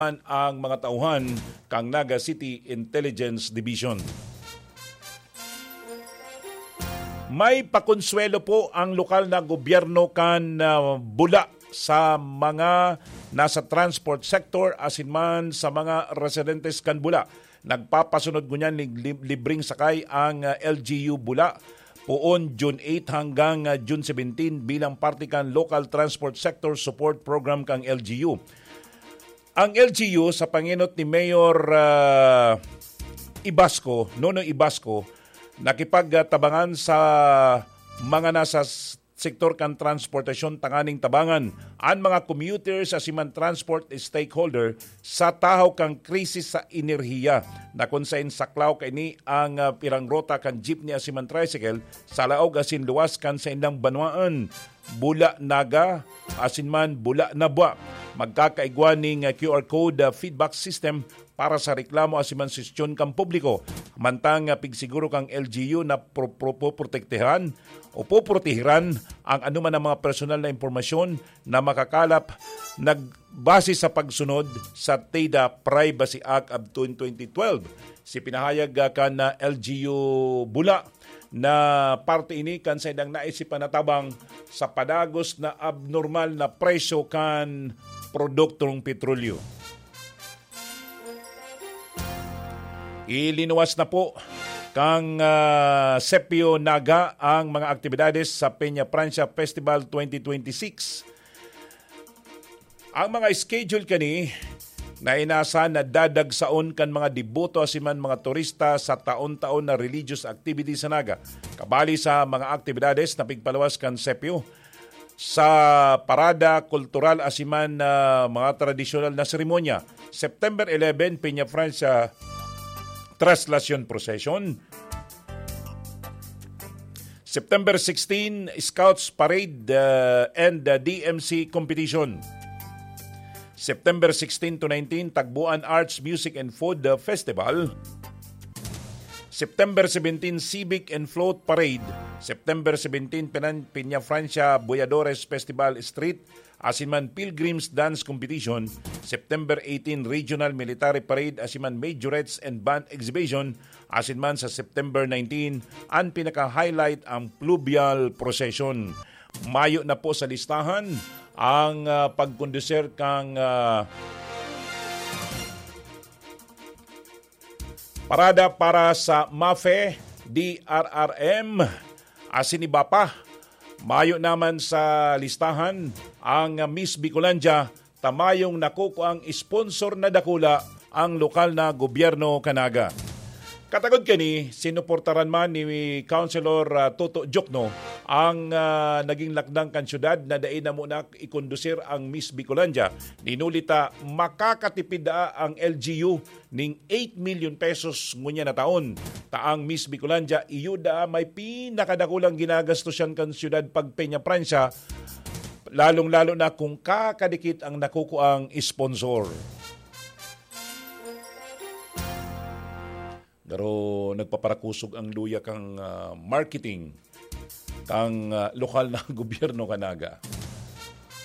ang mga tauhan kang Naga City Intelligence Division. May pakonsuelo po ang lokal na gobyerno kan bula sa mga nasa transport sector asin man sa mga residentes kan bula. Nagpapasunod ngunyan libreng sakay ang LGU Bula poon June 8 hanggang June 17 bilang parte kan Local Transport Sector Support Program kang LGU. Ang LGU sa panginot ni Mayor Nonoy Ibasco, nakipagtabangan sa mga nasa sektor kan transportasyon tanganing tabangan ang mga commuters sa siman transport stakeholder sa tahaw kang krisis sa enerhiya na kung saan saklaw kaini ang pirang rota kan jeepney asiman tricycle sa laog asin luwas kan sa indang banwaan Bula Naga asin man Bula Nabwa. Magkakaigwa ning QR code feedback system para sa reklamo asiman sustyon kang publiko. Mantang pigsiguro kang LGU na poprotektehan o poprotehiran ang anuman ng mga personal na impormasyon na makakalap nagbase sa pagsunod sa TEDA Privacy Act of 2012. Si pinahayag kan na LGU Bula na parte ini kan sa idang naisipan na tabang sa padagos na abnormal na presyo kan produktong petrolyo. Ilinuwas na po kang Sepio Naga ang mga aktibidades sa Peña Francia Festival 2026. Ang mga schedule kani na inasahan na dadagsaon kan mga deboto asiman mga turista sa taon-taon na religious activity sa Naga. Kabali sa mga aktibidades na pigpalawas kan Sepio sa parada kultural asiman mga tradisyonal na seremonya. September 11, Peña Francia Translation Procession. September 16, Scouts Parade and DMC Competition. September 16 to 19, Tagbuan Arts, Music and Food Festival. September 17, Civic and Float Parade. September 17, Peña Francia Boyadores Festival Street asiman Pilgrims Dance Competition. September 18, Regional Military Parade asiman Majorettes and Band Exhibition. Asiman sa September 19, ang pinaka-highlight ang Pluvial Procession. Mayo na po sa listahan ang pagkondusir kang parada para sa MAFE DRRM asin iba pa. Mayo naman sa listahan ang Miss Bicolandia tamayong nakuko ang sponsor na dakula ang lokal na gobyerno Kanaga. Katagod kani, sinuportaran man ni Councilor Toto Jokno ang naging lakdang kan syudad na dain na muna ikondusir ang Miss Bicolandia. Ninulita makakatipid ang LGU ning 8 million pesos ngunya na taon. Taang Miss Bicolandia iyuda may pinakadakulang ginagastosan kan syudad pag Peña Francia, lalong-lalo na kung kakadikit ang nakukuang sponsor. Pero nagpaparakusog ang luya kang marketing kang lokal na gobyerno Kanaga.